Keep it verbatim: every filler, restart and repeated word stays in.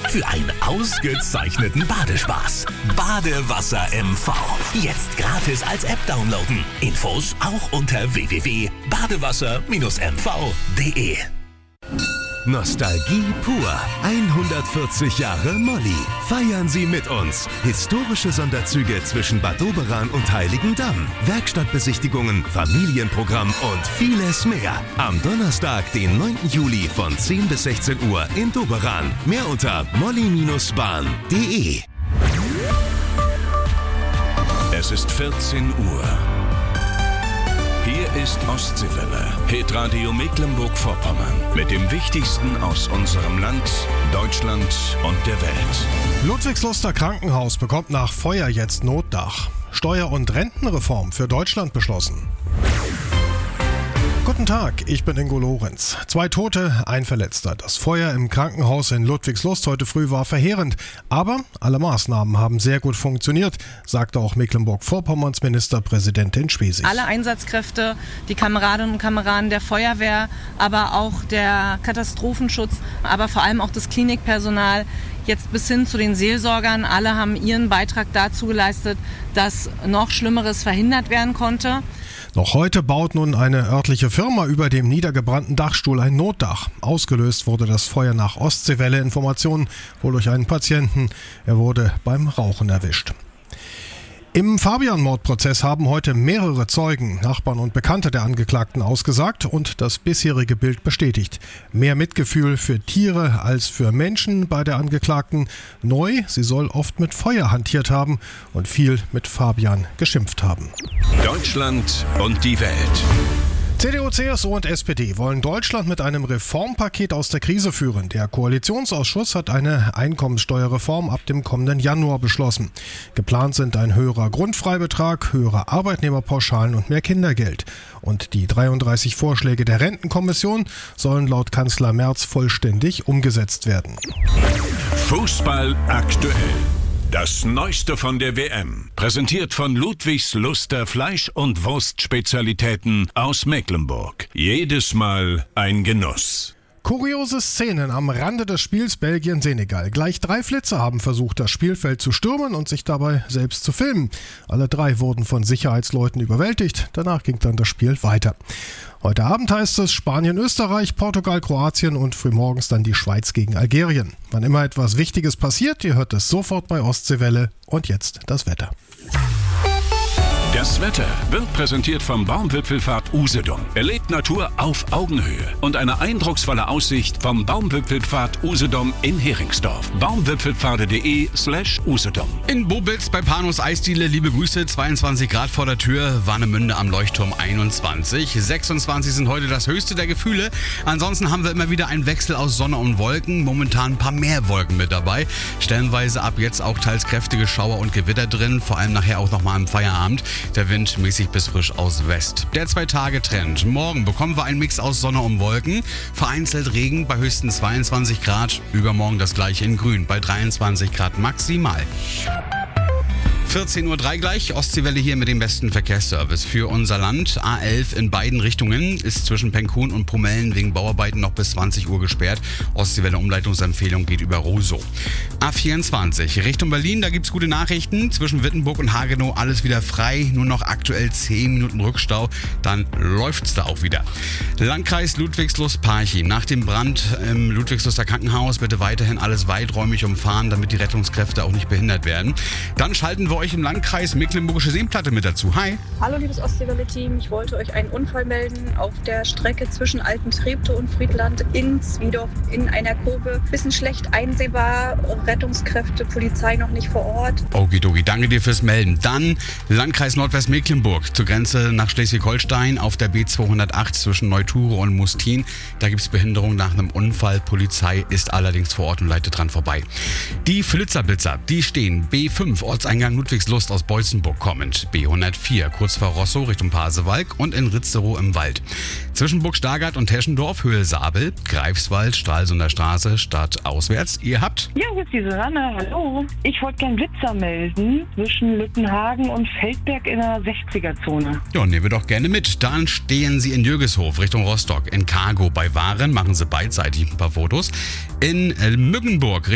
für einen ausgezeichneten Badespaß. Badewasser M V. Jetzt gratis als App downloaden. Infos auch unter w w w punkt badewasser Bindestrich m v punkt de. Nostalgie pur. hundertvierzig Jahre Molly. Feiern Sie mit uns. Historische Sonderzüge zwischen Bad Doberan und Heiligendamm. Werkstattbesichtigungen, Familienprogramm und vieles mehr. Am Donnerstag, den neunten Juli von zehn bis sechzehn Uhr in Doberan. Mehr unter molly Bindestrich bahn punkt de. Es ist vierzehn Uhr. Hier ist Ostseewelle, Hitradio Mecklenburg-Vorpommern. Mit dem Wichtigsten aus unserem Land, Deutschland und der Welt. Ludwigsluster Krankenhaus bekommt nach Feuer jetzt Notdach. Steuer- und Rentenreform für Deutschland beschlossen. Guten Tag, ich bin Ingo Lorenz. Zwei Tote, ein Verletzter. Das Feuer im Krankenhaus in Ludwigslust heute früh war verheerend. Aber alle Maßnahmen haben sehr gut funktioniert, sagte auch Mecklenburg-Vorpommerns Ministerpräsidentin Schwesig. Alle Einsatzkräfte, die Kameradinnen und Kameraden der Feuerwehr, aber auch der Katastrophenschutz, aber vor allem auch das Klinikpersonal, jetzt bis hin zu den Seelsorgern, alle haben ihren Beitrag dazu geleistet, dass noch Schlimmeres verhindert werden konnte. Noch heute baut nun eine örtliche Firma über dem niedergebrannten Dachstuhl ein Notdach. Ausgelöst wurde das Feuer nach Ostseewelle-Informationen wohl durch einen Patienten. Er wurde beim Rauchen erwischt. Im Fabian-Mordprozess haben heute mehrere Zeugen, Nachbarn und Bekannte der Angeklagten ausgesagt und das bisherige Bild bestätigt. Mehr Mitgefühl für Tiere als für Menschen bei der Angeklagten. Neu, sie soll oft mit Feuer hantiert haben und viel mit Fabian geschimpft haben. Deutschland und die Welt. C D U, C S U und S P D wollen Deutschland mit einem Reformpaket aus der Krise führen. Der Koalitionsausschuss hat eine Einkommenssteuerreform ab dem kommenden Januar beschlossen. Geplant sind ein höherer Grundfreibetrag, höhere Arbeitnehmerpauschalen und mehr Kindergeld. Und die dreiunddreißig Vorschläge der Rentenkommission sollen laut Kanzler Merz vollständig umgesetzt werden. Fußball aktuell. Das Neueste von der W M, präsentiert von Ludwigsluster Fleisch- und Wurstspezialitäten aus Mecklenburg. Jedes Mal ein Genuss. Kuriose Szenen am Rande des Spiels Belgien-Senegal. Gleich drei Flitzer haben versucht, das Spielfeld zu stürmen und sich dabei selbst zu filmen. Alle drei wurden von Sicherheitsleuten überwältigt. Danach ging dann das Spiel weiter. Heute Abend heißt es Spanien, Österreich, Portugal, Kroatien und frühmorgens dann die Schweiz gegen Algerien. Wann immer etwas Wichtiges passiert, ihr hört es sofort bei Ostseewelle. Und jetzt das Wetter. Das Wetter wird präsentiert vom Baumwipfelpfad Usedom. Erlebt Natur auf Augenhöhe und eine eindrucksvolle Aussicht vom Baumwipfelpfad Usedom in Heringsdorf. baumwipfelpfade.de slash Usedom. In Bobitz bei Panos Eisdiele, liebe Grüße, zweiundzwanzig Grad vor der Tür, Warnemünde am Leuchtturm einundzwanzig. sechsundzwanzig sind heute das höchste der Gefühle. Ansonsten haben wir immer wieder einen Wechsel aus Sonne und Wolken. Momentan ein paar mehr Wolken mit dabei. Stellenweise ab jetzt auch teils kräftige Schauer und Gewitter drin, vor allem nachher auch nochmal im Feierabend. Der Wind mäßig bis frisch aus West. Der Zwei-Tage-Trend. Morgen bekommen wir einen Mix aus Sonne und Wolken. Vereinzelt Regen bei höchstens zweiundzwanzig Grad. Übermorgen das gleiche in Grün bei dreiundzwanzig Grad maximal. vierzehn Uhr drei gleich, Ostseewelle hier mit dem besten Verkehrsservice für unser Land. A elf in beiden Richtungen ist zwischen Penkhuhn und Promellen wegen Bauarbeiten noch bis zwanzig Uhr gesperrt. Ostseewelle Umleitungsempfehlung geht über Rosow. A vierundzwanzig Richtung Berlin, da gibt's gute Nachrichten. Zwischen Wittenburg und Hagenow alles wieder frei. Nur noch aktuell zehn Minuten Rückstau, dann läuft's da auch wieder. Landkreis Ludwigslust-Parchim. Nach dem Brand im Ludwigsluster Krankenhaus bitte weiterhin alles weiträumig umfahren, damit die Rettungskräfte auch nicht behindert werden. Dann schalten wir euch im Landkreis Mecklenburgische Seenplatte mit dazu. Hi. Hallo liebes Ostseewelle-Team, ich wollte euch einen Unfall melden auf der Strecke zwischen Alten Treptow und Friedland in Zwiedorf in einer Kurve. Bisschen schlecht einsehbar, Rettungskräfte, Polizei noch nicht vor Ort. Okidoki, danke dir fürs Melden. Dann Landkreis Nordwestmecklenburg zur Grenze nach Schleswig-Holstein auf der B zweihundertacht zwischen Neuture und Mustin. Da gibt es Behinderung nach einem Unfall. Polizei ist allerdings vor Ort und leitet dran vorbei. Die Flitzerblitzer, die stehen B fünf, Ortseingang Ludwigslust aus Beutzenburg kommend. B hundertvier, kurz vor Rosso Richtung Pasewalk und in Ritzerow im Wald. Zwischen Burg Stargard und Teschendorf, Höhe Sabel, Greifswald, Stralsunder Straße, Stadt auswärts. Ihr habt? Ja, hier ist die Susanne. Hallo. Ich wollte gern Blitzer melden zwischen Lüttenhagen und Feldberg in der sechziger-Zone. Ja, nehmen wir doch gerne mit. Dann stehen Sie in Jürgeshof Richtung Rostock. In Cargo bei Waren machen Sie beidseitig ein paar Fotos. In Müggenburg